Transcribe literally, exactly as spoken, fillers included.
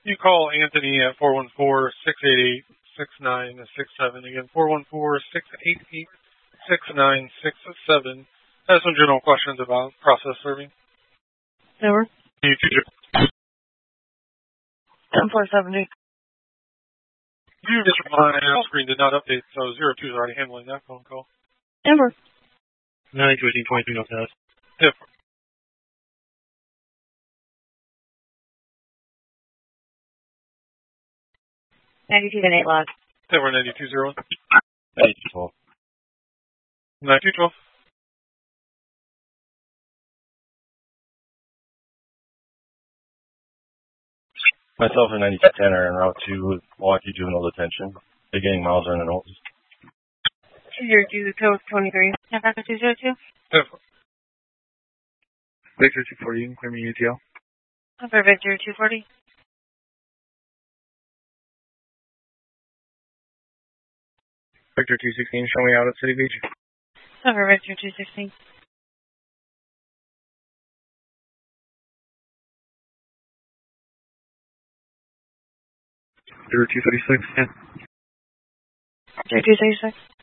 You call Anthony at four one four, six eight eight, six nine six seven. Again, four one four, six eight eight, six nine six seven. I have some general questions about process serving. Over. You ten four seventy. You just my screen did not update, so zero two is already handling that phone call. Over. ninety-two eighteen twenty-three, no test. Yep. ninety-two ten eight log. Denver ninety-two zero one. ninety-two twelve. ninety-two twelve. Myself and ninety-two ten are en route to Milwaukee Juvenile Detention. Beginning Mauser and Knowles. two zero two, code twenty-three. November two zero two. Denver. Victor two forty, you can clear me U T L. Over Victor two forty. Victor two sixteen, show me out at City Beach. Over Victor two sixteen. Zero two thirty-six, yeah. Victor two thirty-six.